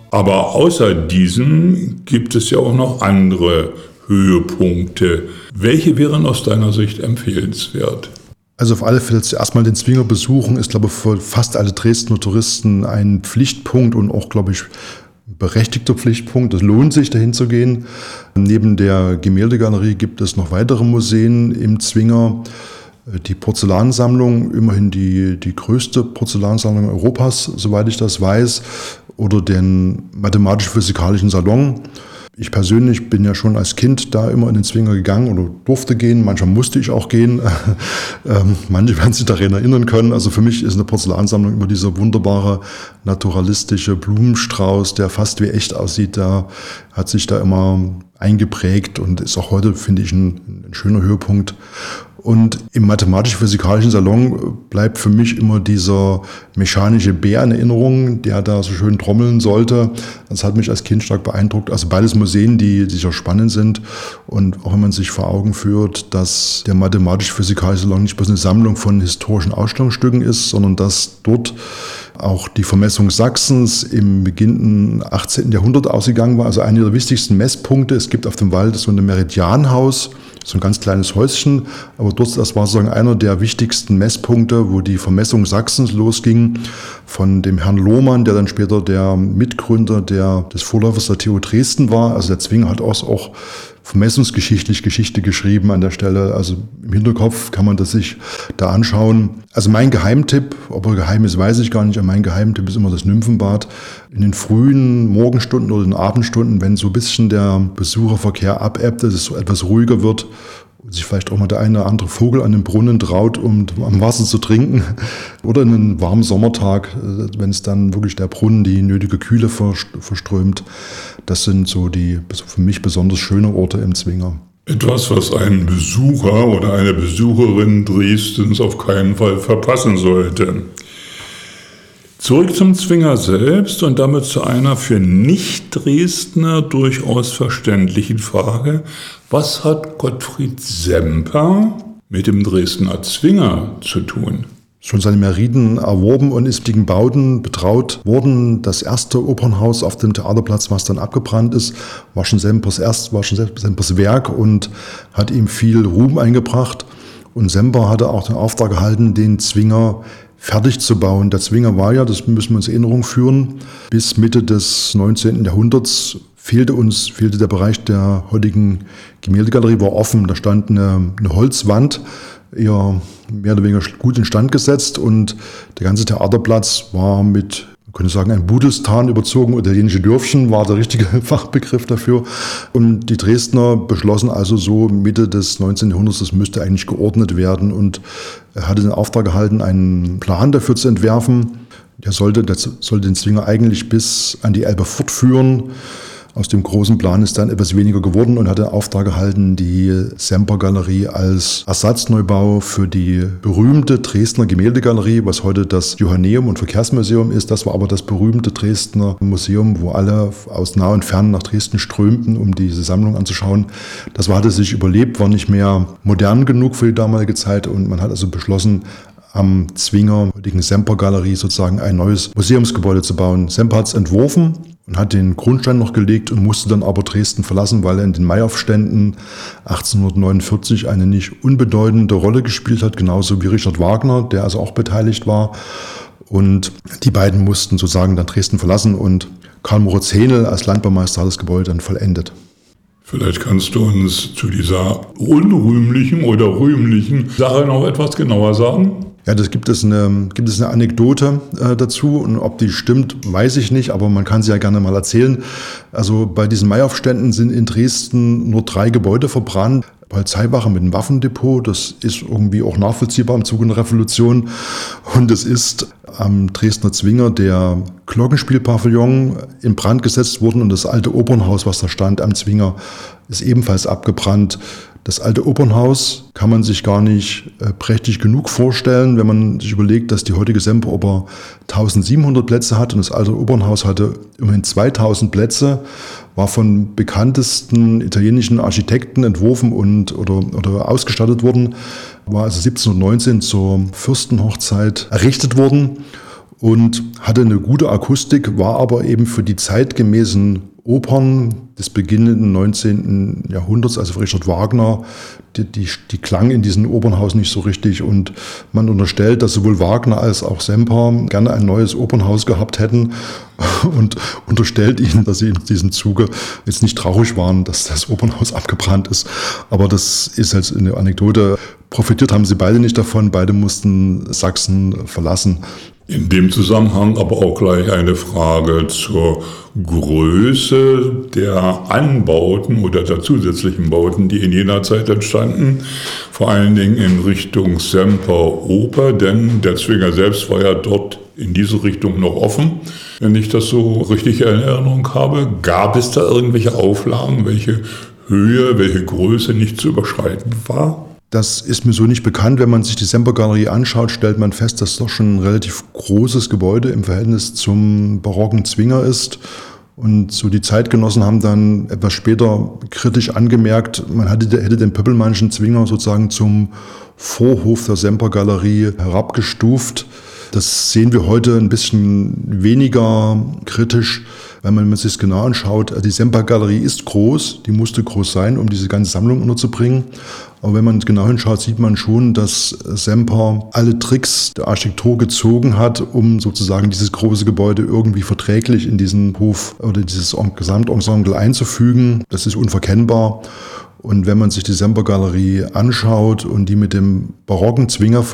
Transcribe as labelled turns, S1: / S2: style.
S1: Aber außer diesem gibt es ja auch noch andere Höhepunkte. Welche wären aus deiner Sicht empfehlenswert?
S2: Also auf alle Fälle erstmal den Zwinger besuchen ist, glaube ich, für fast alle Dresdner Touristen ein Pflichtpunkt und auch, glaube ich, berechtigter Pflichtpunkt. Es lohnt sich, dahin zu gehen. Neben der Gemäldegalerie gibt es noch weitere Museen im Zwinger. Die Porzellansammlung, immerhin die größte Porzellansammlung Europas, soweit ich das weiß, oder den mathematisch-physikalischen Salon. Ich persönlich bin ja schon als Kind da immer in den Zwinger gegangen oder durfte gehen. Manchmal musste ich auch gehen. Manche werden sich daran erinnern können. Also für mich ist eine Porzellansammlung immer dieser wunderbare, naturalistische Blumenstrauß, der fast wie echt aussieht. Der hat sich da immer eingeprägt und ist auch heute, finde ich, ein schöner Höhepunkt. Und im mathematisch-physikalischen Salon bleibt für mich immer dieser mechanische Bär in Erinnerung, der da so schön trommeln sollte. Das hat mich als Kind stark beeindruckt. Also beides Museen, die sicher spannend sind. Und auch wenn man sich vor Augen führt, dass der mathematisch-physikalische Salon nicht bloß eine Sammlung von historischen Ausstellungsstücken ist, sondern dass dort auch die Vermessung Sachsens im beginnenden 18. Jahrhundert ausgegangen war. Also einer der wichtigsten Messpunkte. Es gibt auf dem Wald so ein Meridianhaus, so ein ganz kleines Häuschen, aber dort, das war sozusagen einer der wichtigsten Messpunkte, wo die Vermessung Sachsens losging, von dem Herrn Lohmann, der dann später der Mitgründer des Vorläufers der TU Dresden war. Also der Zwinger hat auch vermessungsgeschichtlich Geschichte geschrieben an der Stelle. Also im Hinterkopf kann man das sich da anschauen. Also mein Geheimtipp, ob er geheim ist, weiß ich gar nicht, aber mein Geheimtipp ist immer das Nymphenbad. In den frühen Morgenstunden oder den Abendstunden, wenn so ein bisschen der Besucherverkehr abebbt, dass es so etwas ruhiger wird und sich vielleicht auch mal der eine oder andere Vogel an den Brunnen traut, um am Wasser zu trinken. Oder in einem warmen Sommertag, wenn es dann wirklich der Brunnen die nötige Kühle verströmt. Das sind so die für mich besonders schöne Orte im Zwinger.
S1: Etwas, was ein Besucher oder eine Besucherin Dresdens auf keinen Fall verpassen sollte. Zurück zum Zwinger selbst und damit zu einer für Nicht-Dresdner durchaus verständlichen Frage. Was hat Gottfried Semper mit dem Dresdner Zwinger zu tun?
S2: Schon seine Meriten erworben und ist mit den Bauten betraut worden. Das erste Opernhaus auf dem Theaterplatz, was dann abgebrannt ist, war schon Sempers Werk und hat ihm viel Ruhm eingebracht. Und Semper hatte auch den Auftrag erhalten, den Zwinger fertig zu bauen. Der Zwinger war ja, das müssen wir uns in Erinnerung führen, bis Mitte des 19. Jahrhunderts fehlte der Bereich der heutigen Gemäldegalerie, war offen. Da stand eine Holzwand, eher mehr oder weniger gut instand gesetzt und der ganze Theaterplatz war mit, man könnte sagen, ein Budelstan überzogen. Italienische Dörfchen war der richtige Fachbegriff dafür. Und die Dresdner beschlossen also so Mitte des 19. Jahrhunderts, das müsste eigentlich geordnet werden und er hatte den Auftrag erhalten, einen Plan dafür zu entwerfen. Der sollte den Zwinger eigentlich bis an die Elbe fortführen. Aus dem großen Plan ist dann etwas weniger geworden und hat den Auftrag erhalten, die Semper-Galerie als Ersatzneubau für die berühmte Dresdner Gemäldegalerie, was heute das Johanneum und Verkehrsmuseum ist. Das war aber das berühmte Dresdner Museum, wo alle aus nah und fern nach Dresden strömten, um diese Sammlung anzuschauen. Das hatte sich überlebt, war nicht mehr modern genug für die damalige Zeit und man hat also beschlossen, am Zwinger, heutigen Semper-Galerie, sozusagen ein neues Museumsgebäude zu bauen. Semper hat es entworfen und hat den Grundstein noch gelegt und musste dann aber Dresden verlassen, weil er in den Maiaufständen 1849 eine nicht unbedeutende Rolle gespielt hat, genauso wie Richard Wagner, der also auch beteiligt war. Und die beiden mussten sozusagen dann Dresden verlassen und Karl Moritz Hähnel als Landbaumeister hat das Gebäude dann vollendet.
S1: Vielleicht kannst du uns zu dieser unrühmlichen oder rühmlichen Sache noch etwas genauer sagen?
S2: Ja, das gibt es eine Anekdote dazu und ob die stimmt, weiß ich nicht, aber man kann sie ja gerne mal erzählen. Also bei diesen Maiaufständen sind in Dresden nur 3 Gebäude verbrannt. Polizeiwache mit einem Waffendepot, das ist irgendwie auch nachvollziehbar im Zuge der Revolution. Und es ist am Dresdner Zwinger der Glockenspielpavillon in Brand gesetzt worden und das alte Opernhaus, was da stand am Zwinger, ist ebenfalls abgebrannt. Das alte Opernhaus kann man sich gar nicht prächtig genug vorstellen, wenn man sich überlegt, dass die heutige Semperoper 1700 Plätze hat und das alte Opernhaus hatte immerhin 2000 Plätze, war von bekanntesten italienischen Architekten entworfen oder ausgestattet worden, war also 1719 zur Fürstenhochzeit errichtet worden. und hatte eine gute Akustik, war aber eben für die zeitgemäßen Opern des beginnenden 19. Jahrhunderts, also für Richard Wagner, die klang in diesem Opernhaus nicht so richtig, und man unterstellt, dass sowohl Wagner als auch Semper gerne ein neues Opernhaus gehabt hätten und unterstellt ihnen, dass sie in diesem Zuge jetzt nicht traurig waren, dass das Opernhaus abgebrannt ist. Aber das ist halt eine Anekdote. Profitiert haben sie beide nicht davon, beide mussten Sachsen verlassen.
S1: In dem Zusammenhang aber auch gleich eine Frage zur Größe der Anbauten oder der zusätzlichen Bauten, die in jener Zeit entstanden, vor allen Dingen in Richtung Semperoper, denn der Zwinger selbst war ja dort in diese Richtung noch offen. Wenn ich das so richtig in Erinnerung habe, gab es da irgendwelche Auflagen, welche Höhe, welche Größe nicht zu überschreiten war?
S2: Das ist mir so nicht bekannt. Wenn man sich die Sempergalerie anschaut, stellt man fest, dass doch schon ein relativ großes Gebäude im Verhältnis zum barocken Zwinger ist. Und so die Zeitgenossen haben dann etwas später kritisch angemerkt, man hätte den Pöppelmannschen Zwinger sozusagen zum Vorhof der Sempergalerie herabgestuft. Das sehen wir heute ein bisschen weniger kritisch, wenn man sich es genau anschaut. Die Sempergalerie ist groß, die musste groß sein, um diese ganze Sammlung unterzubringen. Aber wenn man genau hinschaut, sieht man schon, dass Semper alle Tricks der Architektur gezogen hat, um sozusagen dieses große Gebäude irgendwie verträglich in diesen Hof oder dieses Gesamtensemble einzufügen. Das ist unverkennbar. Und wenn man sich die Sempergalerie anschaut und die mit dem barocken Zwinger